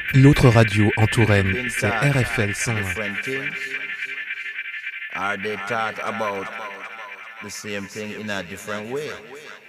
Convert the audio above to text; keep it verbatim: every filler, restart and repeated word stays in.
L'autre radio en Touraine, c'est R F L cent un. Are they taught about the same thing in a different way?